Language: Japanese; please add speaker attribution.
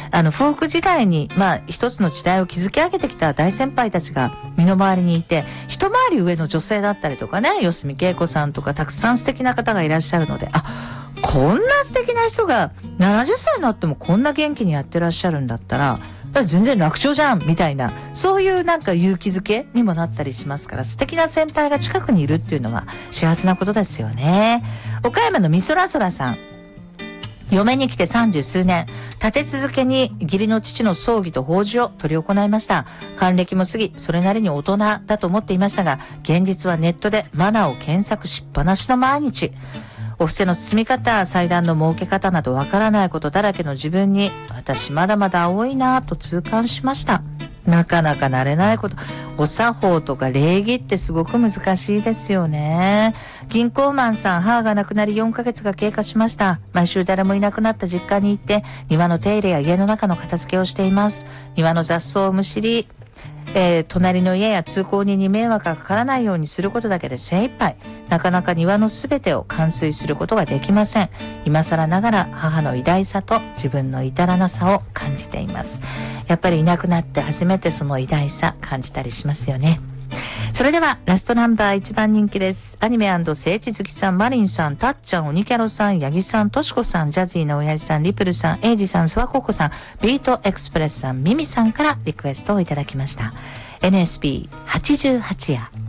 Speaker 1: フォーク時代に、一つの時代を築き上げてきた大先輩たちが身の回りにいて、一回り上の女性だったりとかね、四隅恵子さんとかたくさん素敵な方がいらっしゃるので、こんな素敵な人が70歳になってもこんな元気にやってらっしゃるんだったら、全然楽勝じゃんみたいな、そういうなんか勇気づけにもなったりしますから、素敵な先輩が近くにいるっていうのは幸せなことですよね。岡山のみそらそらさん、嫁に来て30数年、立て続けに義理の父の葬儀と法事を執り行いました。還暦も過ぎ、それなりに大人だと思っていましたが、現実はネットでマナーを検索しっぱなしの毎日。お布施の包み方、祭壇の設け方などわからないことだらけの自分に、私まだまだ青いなぁと痛感しました。なかなか慣れないこと。お作法とか礼儀ってすごく難しいですよね。銀行マンさん、母が亡くなり4ヶ月が経過しました。毎週誰もいなくなった実家に行って、庭の手入れや家の中の片付けをしています。庭の雑草をむしり、隣の家や通行人に迷惑がかからないようにすることだけで精一杯。なかなか庭のすべてを完遂することができません。今更ながら母の偉大さと自分の至らなさを感じています。やっぱりいなくなって初めてその偉大さ感じたりしますよね。それではラストナンバー1番人気です。アニメ&聖地好きさん、マリンさん、たっちゃん、オニキャロさん、ヤギさん、トシコさん、ジャズィーの親父さん、リプルさん、エイジさん、スワココさん、ビートエクスプレスさん、ミミさんからリクエストをいただきました。NSB88夜。